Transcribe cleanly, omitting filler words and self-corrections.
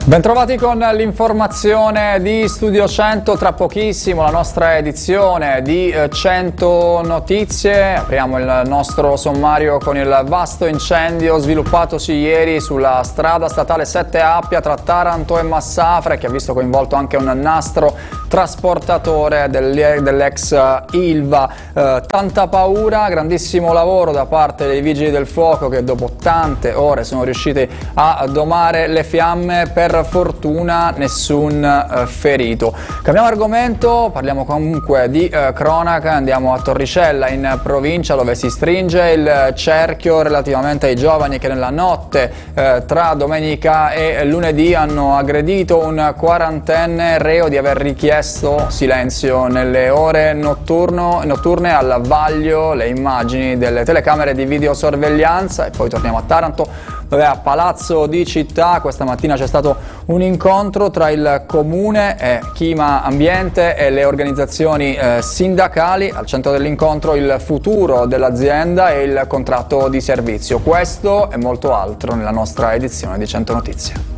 Bentrovati con l'informazione di Studio 100, tra pochissimo la nostra edizione di 100 notizie. Apriamo il nostro sommario con il vasto incendio sviluppatosi ieri sulla strada statale 7 Appia tra Taranto e Massafra, che ha visto coinvolto anche un nastro trasportatore dell'ex Ilva. Tanta paura, grandissimo lavoro da parte dei vigili del fuoco che dopo tante ore sono riusciti a domare le fiamme. Per fortuna nessun ferito. Cambiamo argomento, parliamo comunque di cronaca, andiamo a Torricella in provincia, dove si stringe il cerchio relativamente ai giovani che nella notte tra domenica e lunedì hanno aggredito un quarantenne reo di aver richiesto silenzio nelle ore notturne al vaglio. Le immagini delle telecamere di videosorveglianza. E poi torniamo a Taranto, dove a Palazzo di Città questa mattina c'è stato un incontro tra il Comune e Chima Ambiente e le organizzazioni sindacali. Al centro dell'incontro il futuro dell'azienda e il contratto di servizio. Questo e molto altro nella nostra edizione di 100 Notizie.